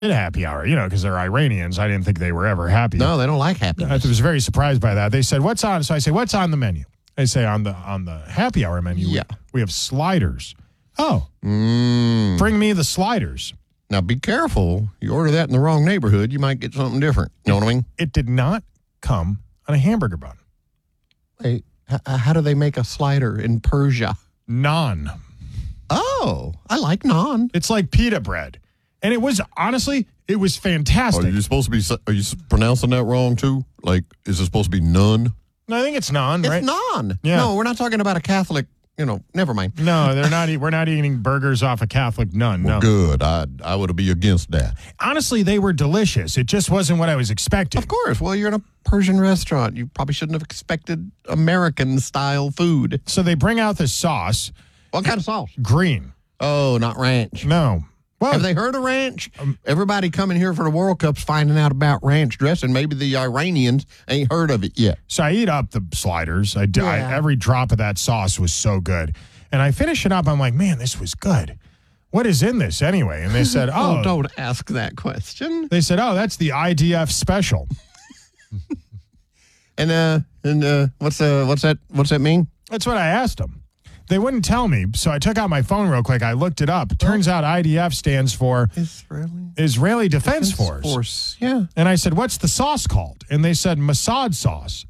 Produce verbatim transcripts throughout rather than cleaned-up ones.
happy hour, you know, because they're Iranians. I didn't think they were ever happy. No, they don't like I happiness. was very surprised by that. They said, what's on? So I say, what's on the menu? They say, on the on the happy hour menu, Yeah. we, we have sliders. Oh, Mm. bring me the sliders. Now, be careful. You order that in the wrong neighborhood, you might get something different. You know what I mean? It did not come on a hamburger bun. Hey, h- how do they make a slider in Persia? Naan. Oh, I like naan. It's like pita bread. And it was, honestly, it was fantastic. Are you supposed to be, are you pronouncing that wrong too? Like, is it supposed to be none? No, I think it's naan, It's right? naan. Yeah. No, we're not talking about a Catholic, you know, never mind. No, they're not. e- We're not eating burgers off a Catholic nun. Well, No, good. I I would be against that. honestly, they were delicious. It just wasn't what I was expecting. Of course. Well, you're in a Persian restaurant. You probably shouldn't have expected American-style food. So they bring out the sauce, What kind of sauce? green. Oh, not ranch. No, well, Have they heard of ranch? Everybody coming here for the World Cup's finding out about ranch dressing. Maybe the Iranians ain't heard of it yet. so I eat up the sliders. I, do, I Yeah. every drop of that sauce was so good, and I finish it up. I'm like, man, this was good. What is in this anyway? And they said, oh, Oh, don't ask that question. they said, oh, that's the I D F special. And uh, and uh, what's uh, what's that? What's that mean? That's what I asked them. They wouldn't tell me, so I took out my phone real quick. I looked it up. It turns out I D F stands for Israeli Israeli Defense, Force. Force. Yeah. And I said, what's the sauce called? And they said Mossad sauce.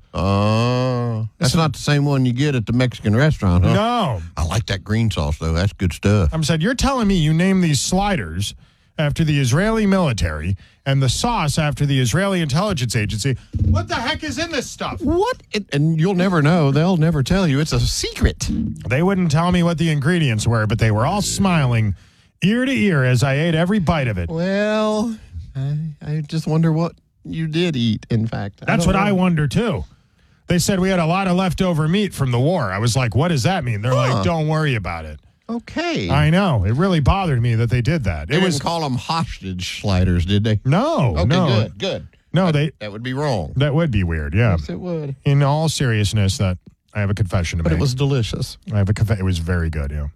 Oh, that's not the same one you get at the Mexican restaurant, huh? No. I like that green sauce though. That's good stuff. I said, you're telling me you named these sliders after the Israeli military and the sauce after the Israeli intelligence agency. What the heck is in this stuff? What? It, and you'll never know. They'll never tell you. It's a secret. They wouldn't tell me what the ingredients were, but they were all smiling ear to ear as I ate every bite of it. Well, I, I just wonder what you did eat. In fact, That's don't what know. I wonder, too. They said we had a lot of leftover meat from the war. I was like, what does that mean? They're Huh. like, don't worry about it. Okay. I know. It really bothered me that they did that. They It didn't was call them hostage sliders, did they? no, Okay, no, good, good. no. They That would be wrong. that would be weird. Yeah. Yes, it would. In all seriousness, that I have a confession to But make. it was delicious. I have a conf- It was very good. Yeah.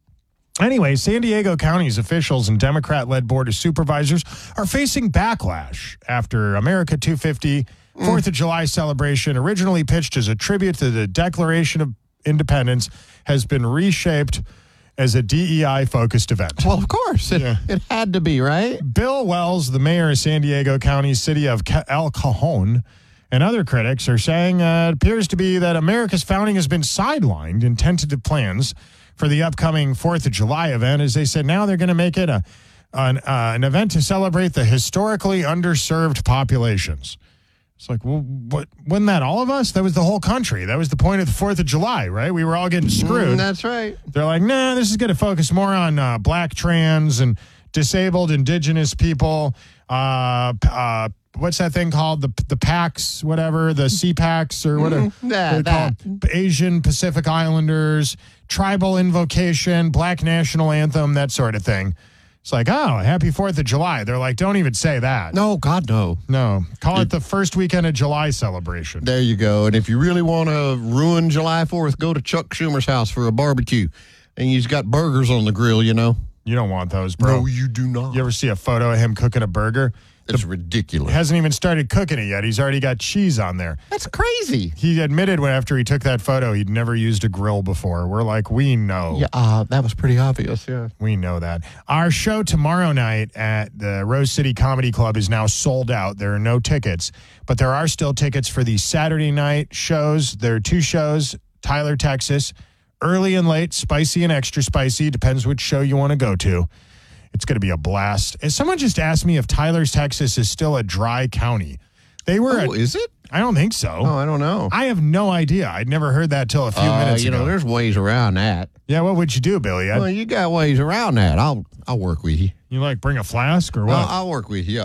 Anyway, San Diego County's officials and Democrat-led board of supervisors are facing backlash after America two fifty Fourth of July celebration, originally pitched as a tribute to the Declaration of Independence, has been reshaped as a D E I-focused event. Well, of course. It, Yeah. it had to be, right? Bill Wells, the mayor of San Diego County's city of Ca- El Cajon, and other critics are saying uh, it appears to be that America's founding has been sidelined in tentative plans for the upcoming Fourth of July event. As they said, now they're going to make it a an, uh, an event to celebrate the historically underserved populations. It's like, well, what, wasn't that all of us? That was the whole country. That was the point of the Fourth of July, right? We were all getting screwed. Mm, that's right. They're like, nah, this is going to focus more on uh, black, trans, and disabled, indigenous people. Uh, p- uh, what's that thing called? The the PACs, whatever, the C PACs or whatever. Mm, yeah, They're that. called Asian Pacific Islanders, tribal invocation, black national anthem, that sort of thing. It's like, oh, happy Fourth of July. They're like, don't even say that. No, God, no. No. Call it the first weekend of July celebration. There you go. And if you really want to ruin July fourth, go to Chuck Schumer's house for a barbecue. And he's got burgers on the grill, you know. You don't want those, bro. No, you do not. You ever see a photo of him cooking a burger? It's ridiculous. Hasn't even started cooking it yet. He's already got cheese on there. That's crazy. He admitted when after he took that photo, he'd never used a grill before. We're like, we know. Yeah, uh, that was pretty obvious, yeah. We know that. Our show tomorrow night at the Rose City Comedy Club is now sold out. There are no tickets, but there are still tickets for the Saturday night shows. There are two shows, Tyler, Texas, early and late, spicy and extra spicy. Depends which show you want to go to. It's going to be a blast. And someone just asked me if Tyler's, Texas is still a dry county. They were. Oh, a, is it? I don't think so. Oh, I don't know. I have no idea. I'd never heard that till a few Uh, minutes you ago. know, there's ways around that. Yeah, what would you do, Billy? I'd- Well, you got ways around that. I'll I'll work with you. you like bring a flask or what? I'll, I'll work with you.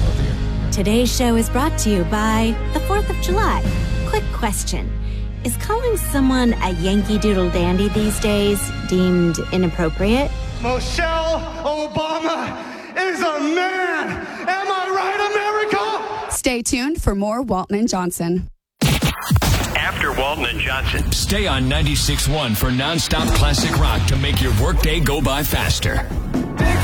Oh, Today's show is brought to you by the fourth of July. Quick question. Is calling someone a Yankee Doodle Dandy these days deemed inappropriate? Michelle Obama is a man. Am I right, America? Stay tuned for more Walton and Johnson. After Walton and Johnson. Stay on ninety-six point one for nonstop classic rock to make your workday go by faster.